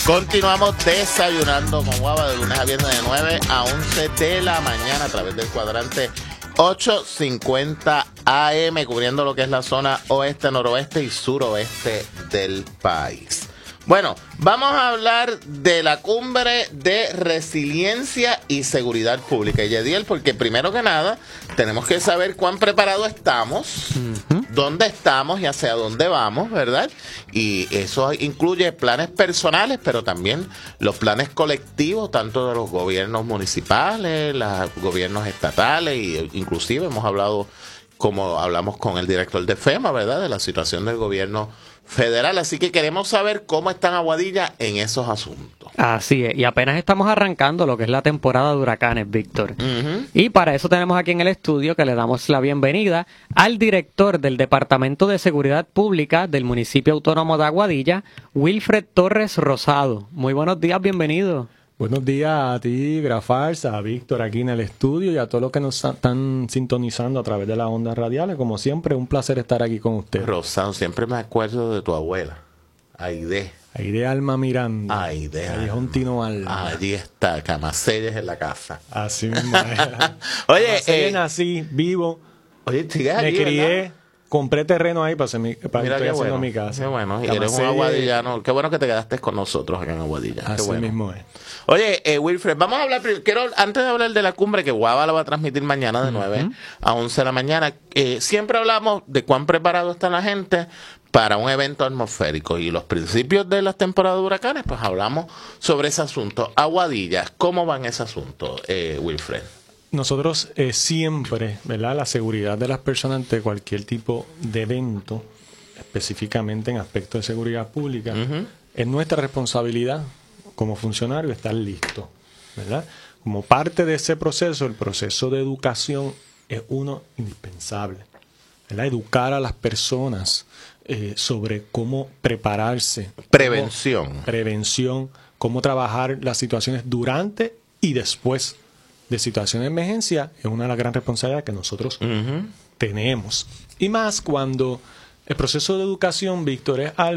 Continuamos desayunando con guava de lunes a viernes de 9 a 11 de la mañana a través del cuadrante 850 AM, cubriendo lo que es la zona oeste, noroeste y suroeste del país. Bueno, vamos a hablar de la cumbre de resiliencia y seguridad pública. Y Yediel, porque primero que nada, tenemos que saber cuán preparados estamos, dónde estamos y hacia dónde vamos, ¿verdad? Y eso incluye planes personales, pero también los planes colectivos, tanto de los gobiernos municipales, los gobiernos estatales, e inclusive hemos hablado, como hablamos con el director de FEMA, ¿verdad?, de la situación del gobierno federal, así que queremos saber cómo están Aguadilla en esos asuntos. Así es, y apenas estamos arrancando lo que es la temporada de huracanes, Víctor. Y para eso tenemos aquí en el estudio que le damos la bienvenida al director del Departamento de Seguridad Pública del municipio autónomo de Aguadilla, Wilfred Torres Rosado. Muy buenos días, bienvenido. Buenos días a ti, Grafars, a Víctor aquí en el estudio y a todos los que nos están sintonizando a través de las ondas radiales. Como siempre, un placer estar aquí con ustedes. Rosado, siempre me acuerdo de tu abuela, Aide. Aide Alma Miranda. Aide. Callejón Tino Alma. Allí está, Camaselles en la casa. Así mismo es. Oye, nací, vivo, oye, sigues me allí, crié, ¿verdad? Compré terreno ahí para Mira, estoy qué haciendo bueno, mi casa. qué bueno, y Camaselles, eres un aguadillano. Qué bueno que te quedaste con nosotros acá en Aguadilla. Así qué bueno. mismo es. Oye, Wilfred, vamos a hablar, antes de hablar de la cumbre, que Guava la va a transmitir mañana de 9 a 11 de la mañana, siempre hablamos de cuán preparado está la gente para un evento atmosférico, y los principios de las temporadas de huracanes, pues hablamos sobre ese asunto. Aguadillas, ¿cómo va en ese asunto, Wilfred? Nosotros siempre, ¿verdad?, la seguridad de las personas ante cualquier tipo de evento, específicamente en aspectos de seguridad pública, es nuestra responsabilidad como funcionario estar listo, ¿verdad? Como parte de ese proceso, el proceso de educación es uno indispensable, ¿verdad? Educar a las personas sobre cómo prepararse. Prevención, cómo trabajar las situaciones durante y después de situaciones de emergencia es una de las grandes responsabilidades que nosotros tenemos. Y más cuando el proceso de educación, Víctor, es algo